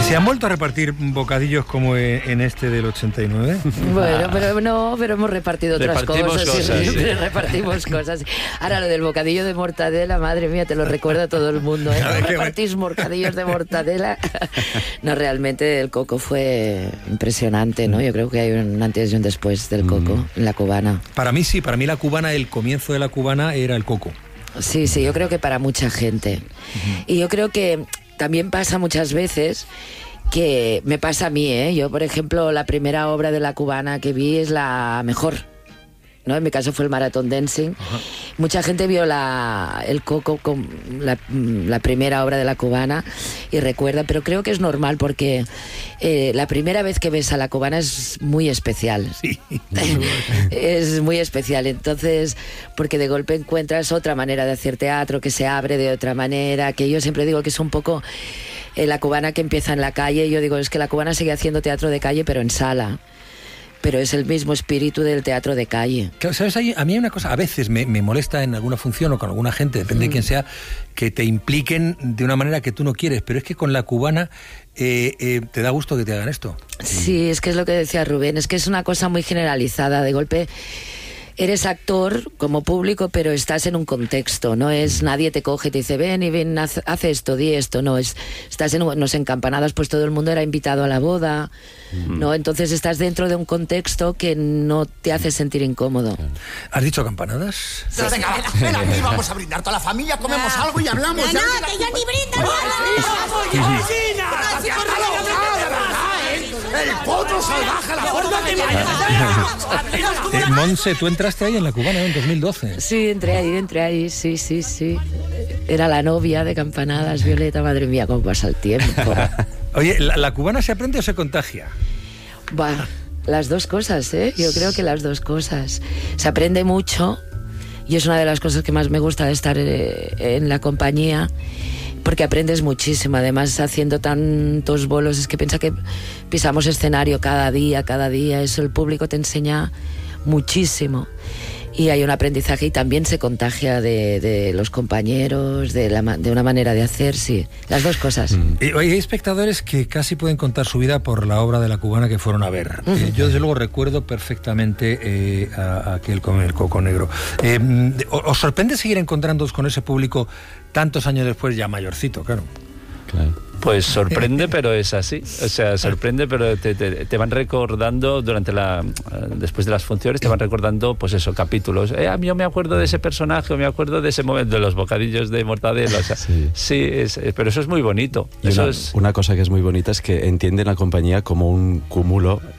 ¿Se han vuelto a repartir bocadillos como en este del 89? Bueno, pero hemos repartido otras cosas. Siempre repartimos cosas. Ahora, lo del bocadillo de mortadela, madre mía, te lo recuerda todo el mundo, ¿eh? ¿No repartís bocadillos de mortadela? No, realmente el coco fue impresionante, ¿no? Yo creo que hay un antes y un después del coco en la cubana. Para mí sí, para mí la cubana, el comienzo de la cubana era el coco. Sí, yo creo que para mucha gente. Y yo creo que también pasa muchas veces, que me pasa a mí, ¿eh? Yo, por ejemplo, la primera obra de la cubana que vi es la mejor, ¿no? En mi caso fue el Marathon Dancing. Mucha gente vio el coco con la primera obra de la cubana y recuerda, pero creo que es normal porque la primera vez que ves a la cubana es muy especial. Sí. Es muy especial, entonces, porque de golpe encuentras otra manera de hacer teatro, que se abre de otra manera, que yo siempre digo que es un poco la cubana que empieza en la calle. Yo digo, es que la cubana sigue haciendo teatro de calle, pero en sala. Pero es el mismo espíritu del teatro de calle. Claro, ¿sabes? A mí hay una cosa, a veces me molesta en alguna función o con alguna gente, depende de quién sea, que te impliquen de una manera que tú no quieres, pero es que con la cubana te da gusto que te hagan esto. Sí, es que es lo que decía Rubén, es que es una cosa muy generalizada, de golpe eres actor como público, pero estás en un contexto, no es nadie te coge y te dice ven, haz esto, di esto, no, estás en Campanadas, pues todo el mundo era invitado a la boda, ¿no? Entonces estás dentro de un contexto que no te hace sentir incómodo. ¿Has dicho Campanadas? Sí. Ven aquí, vamos a brindar toda la familia, comemos algo y hablamos. No, que yo ni brindo. ¡El potro salvaje, la gorda de Monse, tú entraste ahí en la cubana en 2012. Sí, entré ahí, sí. Era la novia de Campanadas, Violeta, madre mía, cómo pasa el tiempo. Oye, ¿la cubana se aprende o se contagia? Bah, las dos cosas, ¿eh? Yo creo que las dos cosas. Se aprende mucho y es una de las cosas que más me gusta de estar en la compañía, porque aprendes muchísimo, además haciendo tantos bolos, es que piensa que pisamos escenario cada día, eso el público te enseña muchísimo y hay un aprendizaje y también se contagia de los compañeros, de una manera de hacer, sí, las dos cosas. Hay espectadores que casi pueden contar su vida por la obra de la cubana que fueron a ver. Yo desde luego recuerdo perfectamente a aquel con el coco negro. ¿Os sorprende seguir encontrándoos con ese público tantos años después, ya mayorcito, claro? Pues sorprende, pero es así. O sea, sorprende, pero te van recordando después de las funciones, te van recordando, pues eso, capítulos. Yo me acuerdo de ese personaje, o me acuerdo de ese momento, de los bocadillos de mortadela. O sea, pero eso es muy bonito. Y una cosa que es muy bonita es que entienden la compañía como un cúmulo